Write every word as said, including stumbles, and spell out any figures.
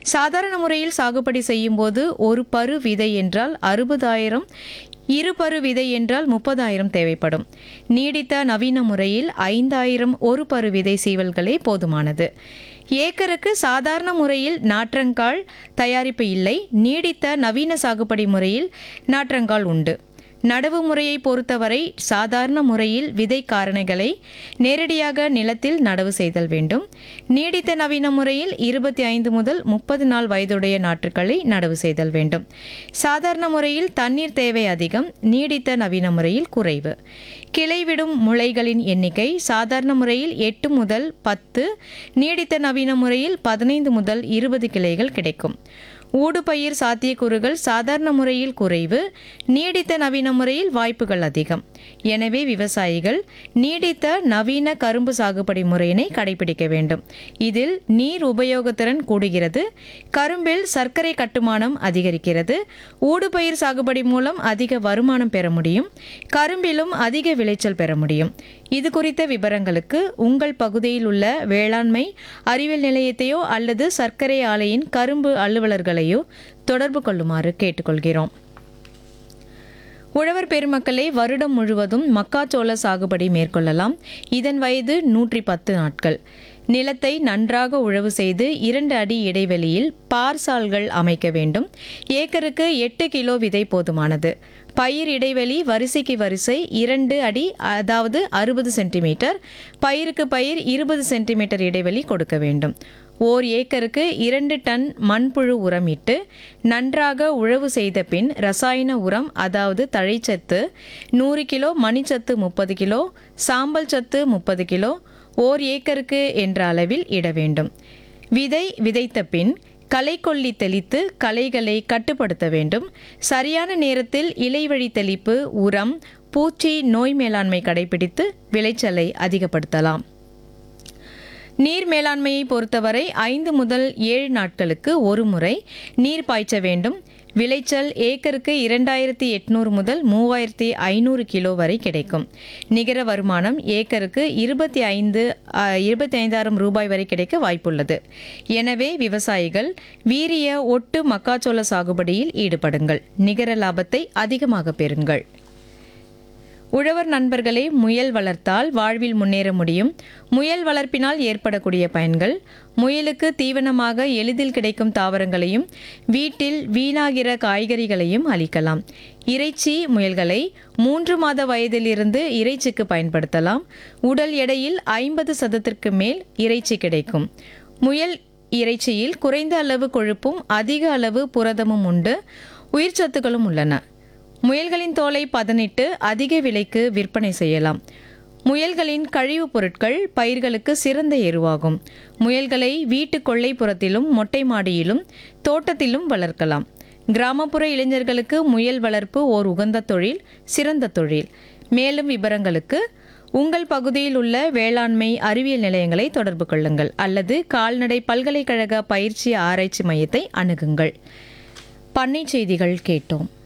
சாதாரண முறையில் சாகுபடி செய்யும்போது ஒரு பரு விதை என்றால் அறுபதாயிரம், இரு பரு விதை என்றால் முப்பதாயிரம் தேவைப்படும். நீடித்த நவீன முறையில் ஐந்தாயிரம் ஒரு பரு விதை சீவல்களே போதுமானது. ஏக்கருக்கு சாதாரண முறையில் நாற்றங்கால் தயாரிப்பு இல்லை. நீடித்த நவீன சாகுபடி முறையில் நாற்றங்கால் உண்டு. நடவு முறையை பொறுத்தவரை சாதாரண முறையில் விதை காரணிகளை நேரடியாக நிலத்தில் நடவு செய்தல் வேண்டும். நீடித்த நவீன முறையில் இருபத்தி ஐந்து முதல் முப்பது நாள் வயதுடைய நாற்றுக்களை நடவு செய்தல் வேண்டும். சாதாரண முறையில் தண்ணீர் தேவை அதிகம், நீடித்த நவீன முறையில் குறைவு. கிளைவிடும் முளைகளின் எண்ணிக்கை சாதாரண முறையில் எட்டு முதல் பத்து, நீடித்த நவீன முறையில் பதினைந்து முதல் இருபது கிளைகள் கிடைக்கும். ஊடுபயிர் சாத்தியக்கூறுகள் சாதாரண முறையில் குறைவு, நீடித்த நவீன முறையில் வாய்ப்புகள் அதிகம். எனவே விவசாயிகள் நீடித்த நவீன கரும்பு சாகுபடி முறையினை கடைபிடிக்க வேண்டும். இதில் நீர் உபயோகத்திறன் கூடுகிறது, கரும்பில் சர்க்கரை கட்டுமானம் அதிகரிக்கிறது. ஊடுபயிர் சாகுபடி மூலம் அதிக வருமானம் பெற முடியும், கரும்பிலும் அதிக விளைச்சல் பெற முடியும். இது குறித்த விவரங்களுக்கு உங்கள் பகுதியில் உள்ள வேளாண்மை அறிவியல் நிலையத்தையோ அல்லது சர்க்கரை ஆலையின் கரும்பு அலுவலர்களையோ தொடர்பு கொள்ளுமாறு கேட்டுக்கொள்கிறோம். உழவர் பெருமக்களை வருடம் முழுவதும் மக்காச்சோள சாகுபடி மேற்கொள்ளலாம். இதன் வயது நூற்றி பத்து நாட்கள். நிலத்தை நன்றாக உழவு செய்து இரண்டு அடி இடைவெளியில் பார்சால்கள் அமைக்க வேண்டும். ஏக்கருக்கு எட்டு கிலோ விதை போதுமானது. பயிர் இடைவெளி வரிசைக்கு வரிசை இரண்டு அடி, அதாவது அறுபது சென்டிமீட்டர். பயிருக்கு பயிர் இருபது சென்டிமீட்டர் இடைவெளி கொடுக்க வேண்டும். ஓர் ஏக்கருக்கு இரண்டு டன் மண்புழு உரம் இட்டு நன்றாக உழவு செய்த பின் ரசாயன உரம், அதாவது தழைச்சத்து நூறு கிலோ, மணிச்சத்து முப்பது கிலோ, சாம்பல் சத்து முப்பது கிலோ ஓர் ஏக்கருக்கு என்ற அளவில் இட வேண்டும். விதை விதைத்த பின் களைக்கொல்லி தெளித்து களைகளை கட்டுப்படுத்த வேண்டும். சரியான நேரத்தில் இலைவழி தெளிப்பு, உரம், பூச்சி நோய் மேலாண்மை கடைபிடித்து விளைச்சலை அதிகப்படுத்தலாம். நீர் மேலாண்மையை பொறுத்தவரை ஐந்து முதல் ஏழு நாட்களுக்கு ஒரு முறை நீர் பாய்ச்ச வேண்டும். விளைச்சல் ஏக்கருக்கு இரண்டாயிரத்தி எட்நூறு முதல் மூவாயிரத்தி ஐநூறு கிலோ வரை கிடைக்கும். நிகர வருமானம் ஏக்கருக்கு இருபத்தி ஐந்து இருபத்தி ஐந்தாயிரம் ரூபாய் வரை கிடைக்க வாய்ப்புள்ளது. எனவே விவசாயிகள் வீரிய ஒட்டு மக்காச்சோள சாகுபடியில் ஈடுபடுங்கள். நிகர லாபத்தை அதிகமாக பெறுங்கள். உழவர் நண்பர்களே, முயல் வளர்த்தால் வாழ்வில் முன்னேற முடியும். முயல் வளர்ப்பினால் ஏற்படக்கூடிய பயன்கள்: முயலுக்கு தீவனமாக எளிதில் கிடைக்கும் தாவரங்களையும் வீட்டில் வீணாகிற காய்கறிகளையும் அளிக்கலாம். இறைச்சி முயல்களை மூன்று மாத வயதிலிருந்து இறைச்சிக்கு பயன்படுத்தலாம். உடல் எடையில் ஐம்பது சதத்திற்கு மேல் இறைச்சி கிடைக்கும். முயல் இறைச்சியில் குறைந்த அளவு கொழுப்பும் அதிக அளவு புரதமும் உண்டு. உயிர்ச்சத்துக்களும் உள்ளன. முயல்களின் தோலை பதனிட்டு அதிக விலைக்கு விற்பனை செய்யலாம். முயல்களின் கழிவுப் பொருட்கள் பயிர்களுக்கு சிறந்த எருவாகும். முயல்களை வீட்டு கொல்லைப்புறத்திலும் மொட்டை மாடியிலும் தோட்டத்திலும் வளர்க்கலாம். கிராமப்புற இளைஞர்களுக்கு முயல் வளர்ப்பு ஓர் உகந்த தொழில், சிறந்த தொழில். மேலும் விவரங்களுக்கு உங்கள் பகுதியில் உள்ள வேளாண்மை அறிவியல் நிலையங்களை தொடர்பு கொள்ளுங்கள் அல்லது கால்நடை பல்கலைக்கழக பயிற்சி ஆராய்ச்சி மையத்தை அணுகுங்கள். பண்ணை செய்திகள் கேட்டோம்.